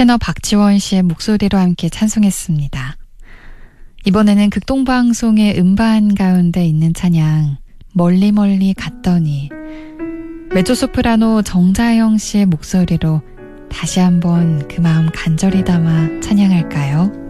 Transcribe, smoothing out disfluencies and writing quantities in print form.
테너 박지원 씨의 목소리로 함께 찬송했습니다. 이번에는 극동방송의 음반 가운데 있는 찬양 멀리 멀리 갔더니 메조소프라노 정자영 씨의 목소리로 다시 한번 그 마음 간절히 담아 찬양할까요?